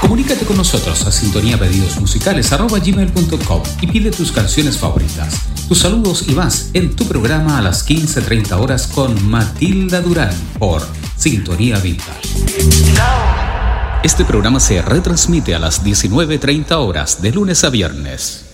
Comunícate con nosotros a sintoniapedidosmusicales@gmail.com y pide tus canciones favoritas, tus saludos y más en tu programa a las 15:30 horas con Matilda Durán por Sintonía Vintage. Este programa se retransmite a las 19:30 horas de lunes a viernes.